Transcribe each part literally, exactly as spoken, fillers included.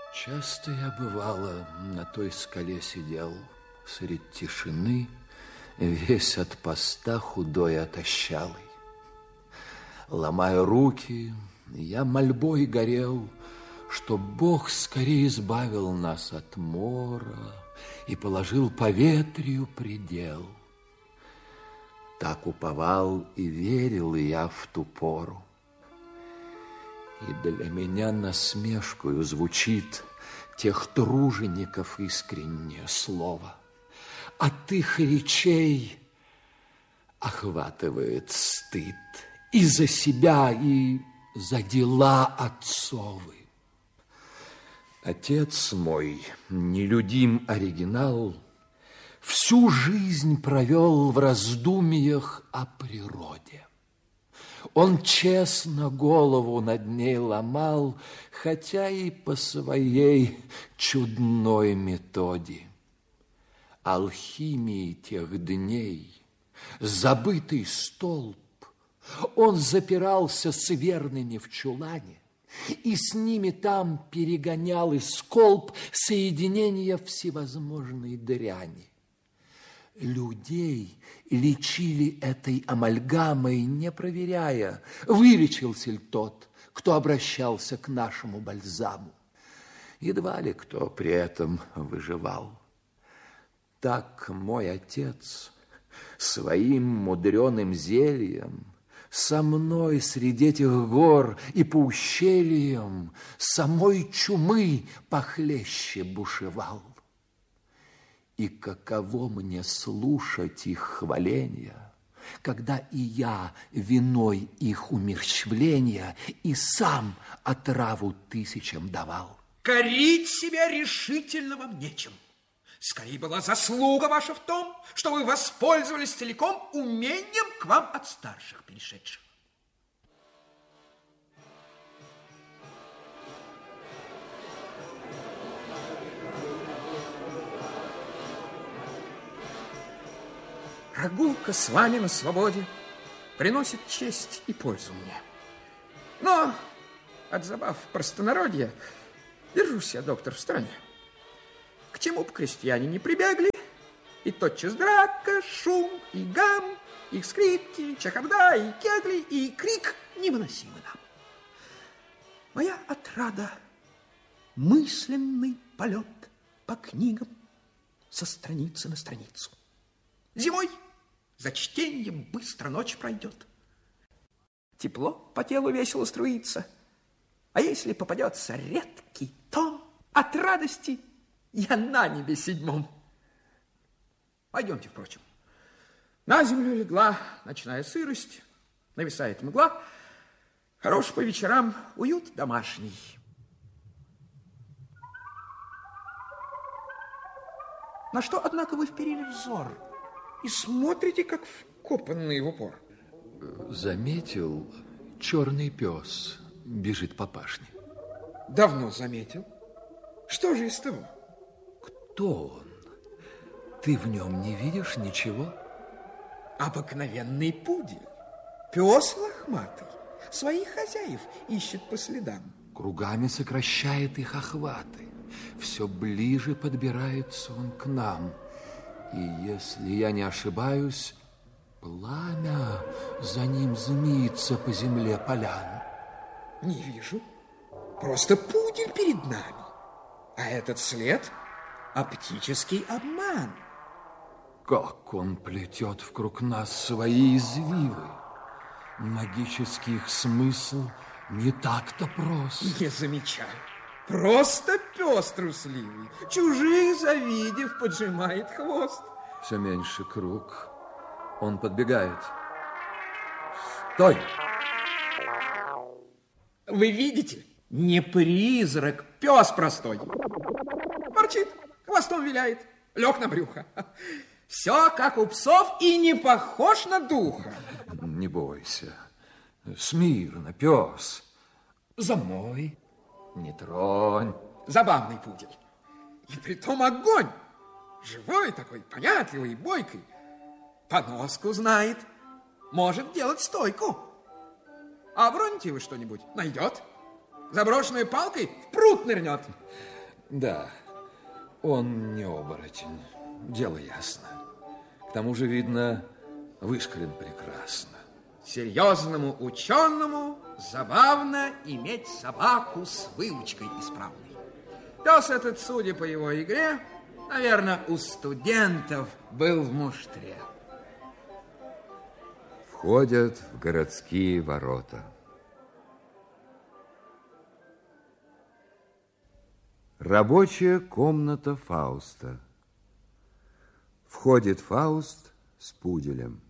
Часто я, бывало, на той скале сидел, средь тишины, весь от поста худой и отощалый. Ломая руки, я мольбой горел, чтоб Бог скорее избавил нас от мора и положил поветрию предел. Так уповал и верил я в ту пору. И для меня насмешкою звучит тех тружеников искреннее слово. От их речей охватывает стыд и за себя, и за дела отцовы. Отец мой, нелюдим оригинал, всю жизнь провел в раздумьях о природе. Он честно голову над ней ломал, хотя и по своей чудной методе. Алхимии тех дней, забытый столб, он запирался с верными в чулане и с ними там перегонял из колб соединения всевозможной дряни. Людей лечили этой амальгамой, не проверяя, вылечился ли тот, кто обращался к нашему бальзаму. Едва ли кто при этом выживал. Так мой отец своим мудреным зельем со мной среди этих гор и по ущельям самой чумы похлеще бушевал. И каково мне слушать их хваления, когда и я виной их умерщвления и сам отраву тысячам давал. Корить себя решительно вам нечем. Скорее была заслуга ваша в том, что вы воспользовались целиком умением к вам от старших перешедших. Прогулка с вами на свободе приносит честь и пользу мне. Но от забав простонародья держусь я, доктор, в стороне. К чему бы крестьяне не прибегли, и тотчас драка, шум и гам, их скрипки, чахарда и кегли, и крик невыносимы нам. Моя отрада — мысленный полет по книгам со страницы на страницу. Зимой за чтением быстро ночь пройдет. Тепло по телу весело струится. А если попадется редкий том, от радости я на небе седьмом. Пойдемте, впрочем. На землю легла ночная сырость, нависает мгла. Хорош по вечерам уют домашний. На что, однако, вы вперили взор и смотрите, как вкопанный в упор? Заметил, черный пес бежит по пашне. Давно заметил. Что же из того? Кто он? Ты в нем не видишь ничего? Обыкновенный пудель. Пес лохматый. Своих хозяев ищет по следам. Кругами сокращает их охваты. Все ближе подбирается он к нам. И если я не ошибаюсь, пламя за ним змеится по земле полян. Не вижу. Просто пудель перед нами. А этот след — оптический обман. Как он плетет вокруг нас свои извивы. Магический их смысл не так-то прост. Не замечаю. Просто пес трусливый. Чужих завидев, поджимает хвост. Все меньше круг. Он подбегает. Стой! Вы видите? Не призрак, пес простой. Ворчит, хвостом виляет, лег на брюхо. Все как у псов и не похож на духа. Не бойся. Смирно, пес. За мной. Не тронь. Забавный пудель. И притом огонь. Живой такой, понятливый, бойкий. Поноску знает. Может делать стойку. А оброните вы что-нибудь, найдет. Заброшенной палкой в пруд нырнет. Да, он не оборотень, дело ясно. К тому же, видно, вышкален прекрасно. Серьезному ученому забавно иметь собаку с выучкой исправной. Пес этот, судя по его игре, наверное, у студентов был в муштре. Входят в городские ворота. Рабочая комната Фауста. Входит Фауст с пуделем.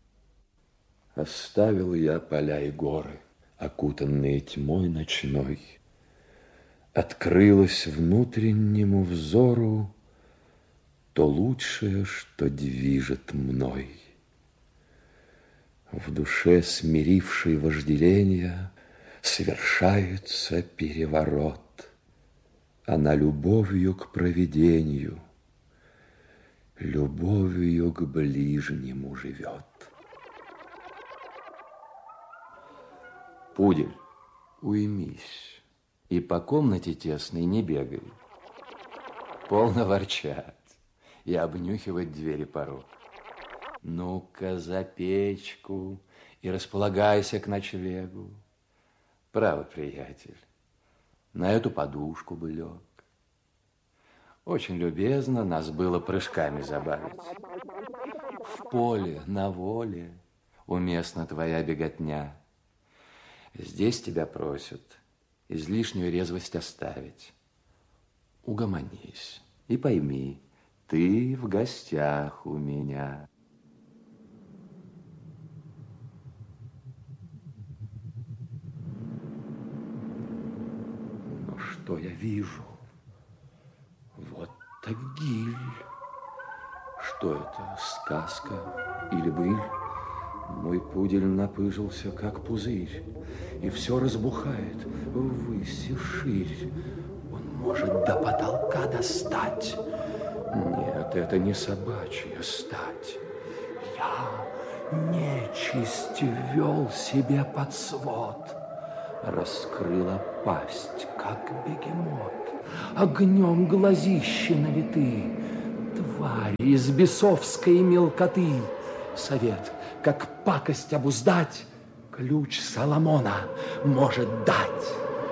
Оставил я поля и горы, окутанные тьмой ночной. Открылось внутреннему взору то лучшее, что движет мной. В душе, смирившей вожделение, совершается переворот. Она любовью к провидению, любовью к ближнему живет. Пудель, уймись и по комнате тесной не бегай. Полно ворчать и обнюхивать двери порог. Ну-ка за печку и располагайся к ночлегу. Право, приятель, на эту подушку бы лег. Очень любезно нас было прыжками забавить. В поле, на воле уместна твоя беготня. Здесь тебя просят излишнюю резвость оставить. Угомонись и пойми, ты в гостях у меня. Но что я вижу? Вот Тагиль. Что это, сказка или быль? Мой пудель напыжился, как пузырь, и все разбухает ввысь и ширь. Он может до потолка достать. Нет, это не собачья стать. Я нечисть ввел себе под свод. Раскрыла пасть, как бегемот. Огнем глазищи налиты. Тварь из бесовской мелкоты. Совет, как пакость обуздать, ключ Соломона может дать.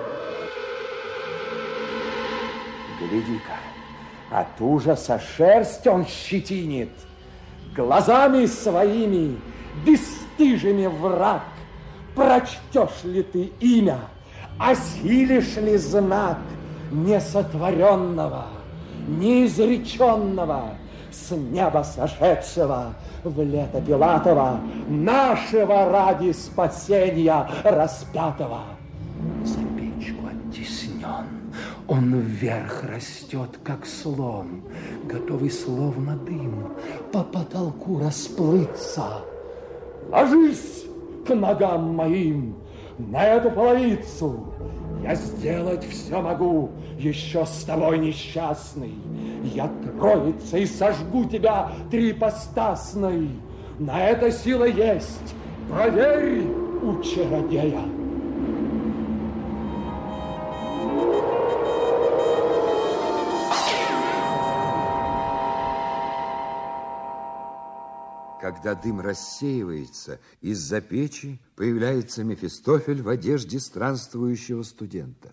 Гляди-ка, от ужаса шерсть он щетинит. Глазами своими, бесстыжими враг, прочтешь ли ты имя, осилишь ли знак несотворенного, неизреченного, с неба сошедшего в лето Пилатова, нашего ради спасения распятого. За печку оттеснен, он вверх растет, как слон, готовый словно дым по потолку расплыться. Ложись к ногам моим, на эту половицу. Я сделать все могу, еще с тобой несчастный. Я троицей сожгу тебя трипостасной. На это сила есть, проверь у чародея. Когда дым рассеивается, из-за печи появляется Мефистофель в одежде странствующего студента.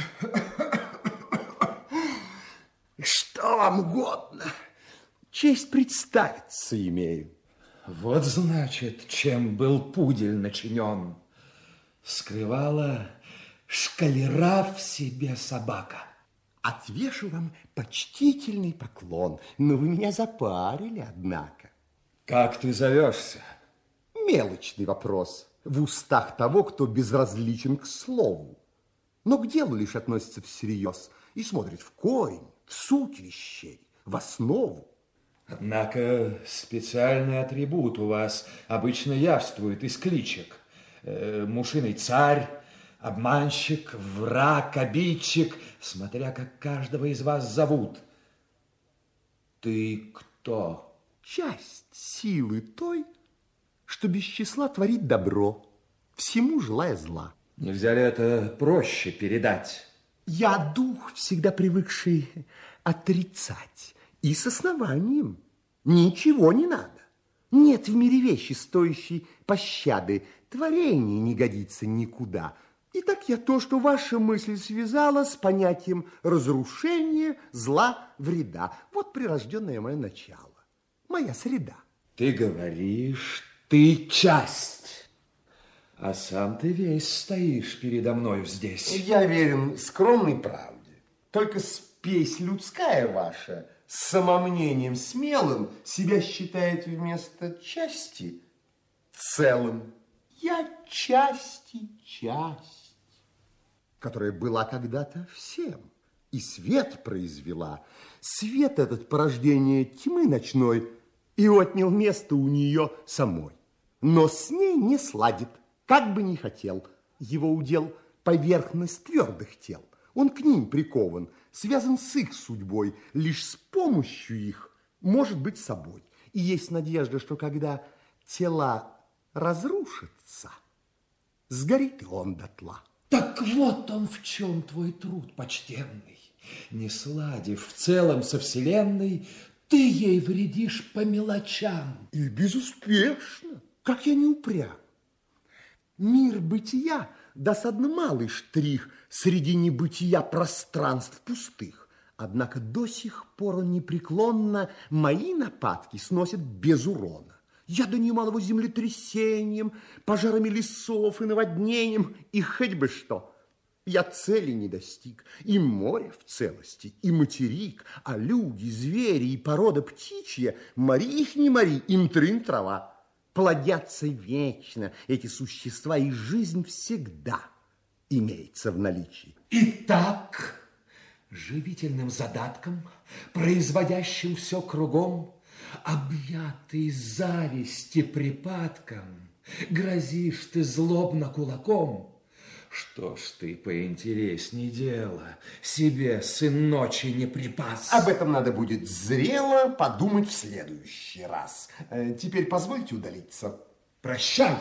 Что вам угодно? Честь представиться имею. Вот значит, чем был пудель начинен. Скрывала шкалера в себе собака. Отвешу вам почтительный поклон, но вы меня запарили, однако. Как ты зовешься? Мелочный вопрос в устах того, кто безразличен к слову, но к делу лишь относится всерьез и смотрит в корень, в суть вещей, в основу. Однако специальный атрибут у вас обычно явствует из кличек. Э, мушиный царь, обманщик, враг, обидчик, смотря как каждого из вас зовут. Ты кто? Часть силы той, что без числа творит добро, всему желая зла. Нельзя ли это проще передать? Я дух, всегда привыкший отрицать. И с основанием. Ничего не надо. Нет в мире вещи, стоящей пощады. Творение не годится никуда. Итак, я то, что ваша мысль связала с понятием разрушения, зла, вреда. Вот прирожденное мое начало. Моя среда. Ты говоришь, ты часть, а сам ты весь стоишь передо мною здесь. Я верен скромной правде. Только спесь людская ваша с самомнением смелым себя считает вместо части целым. Я части часть, которая была когда-то всем, и свет произвела. Свет этот порождение тьмы ночной и отнял место у нее самой. Но с ней не сладит, как бы ни хотел. Его удел поверхность твердых тел. Он к ним прикован, связан с их судьбой. Лишь с помощью их может быть собой. И есть надежда, что когда тела разрушатся, сгорит и он дотла. Так вот он в чем твой труд, почтенный. Не сладив в целом со вселенной, ты ей вредишь по мелочам. И безуспешно, как я не упрям. Мир бытия досадно малый штрих среди небытия пространств пустых. Однако до сих пор он непреклонно мои нападки сносит без урона. Я донимал его землетрясением, пожарами лесов и наводнением, и хоть бы что. Я цели не достиг, и море в целости, и материк, а люди, звери и порода птичья, мори их не мори, им трын трава. Плодятся вечно эти существа, и жизнь всегда имеется в наличии. Итак, живительным задатком, производящим все кругом, объятый зависти припадком, грозишь ты злобно кулаком. Что ж ты поинтересней дела себе, сын ночи, не припас? Об этом надо будет зрело подумать в следующий раз. Теперь позвольте удалиться. Прощай,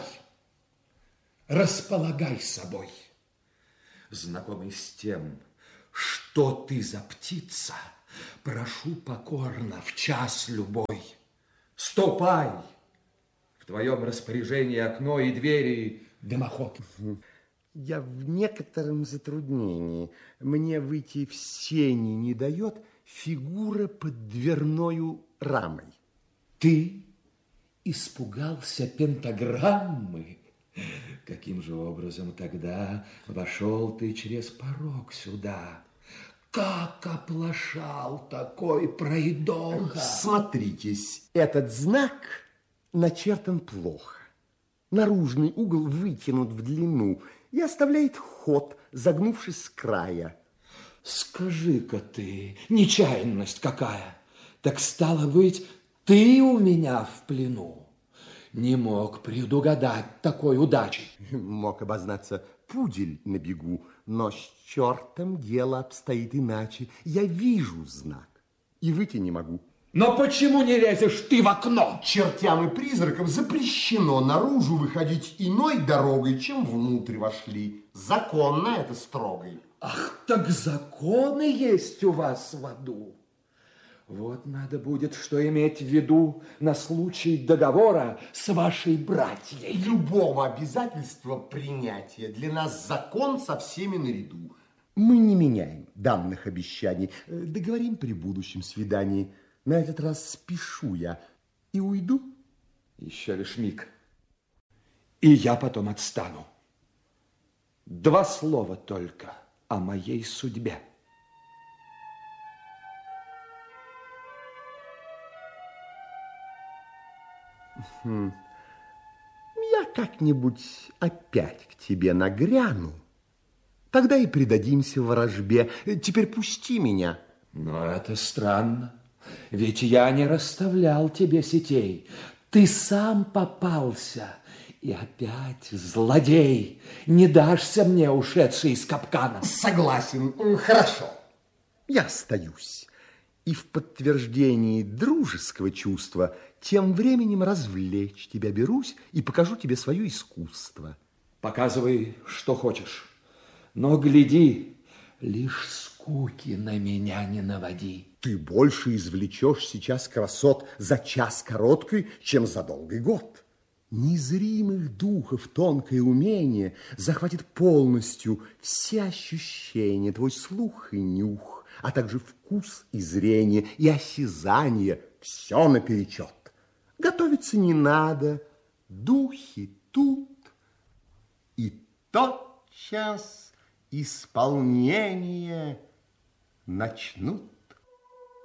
располагай собой. Знакомый с тем, что ты за птица, прошу покорно в час любой. Ступай, в твоем распоряжении окно и двери дымоход. Я в некотором затруднении. Мне выйти в сени не дает фигура под дверною рамой. Ты испугался пентаграммы? Каким же образом тогда вошел ты через порог сюда? Как оплошал такой пройдоха! Смотритесь, этот знак начертан плохо. Наружный угол вытянут в длину и оставляет ход, загнувшись с края. Скажи-ка ты, нечаянность какая! Так стало быть, ты у меня в плену. Не мог предугадать такой удачи. Мог обознаться пудель на бегу, но с чертом дело обстоит иначе. Я вижу знак и выйти не могу. Но почему не лезешь ты в окно? Чертям и призракам запрещено наружу выходить иной дорогой, чем внутрь вошли. Законно это строгой. Ах, так законы есть у вас в аду. Вот надо будет, что иметь в виду на случай договора с вашей братьей. Любого обязательства принятия для нас закон со всеми наряду. Мы не меняем данных обещаний. Договорим при будущем свидании. На этот раз спешу я и уйду. Еще лишь миг, и я потом отстану. Два слова только о моей судьбе. Хм. Я как-нибудь опять к тебе нагряну. Тогда и предадимся ворожбе. Теперь пусти меня. Но это странно. Ведь я не расставлял тебе сетей. Ты сам попался. И опять, злодей, не дашься мне, ушедший из капкана. Согласен. Хорошо. Я остаюсь. И в подтверждении дружеского чувства тем временем развлечь тебя берусь и покажу тебе свое искусство. Показывай, что хочешь. Но гляди, лишь скуки на меня не наводи. Ты больше извлечешь сейчас красот за час короткий, чем за долгий год. Незримых духов тонкое умение захватит полностью все ощущения, твой слух и нюх, а также вкус и зрение, и осязание, все наперечет. Готовиться не надо, духи тут, и тотчас исполнение начнут.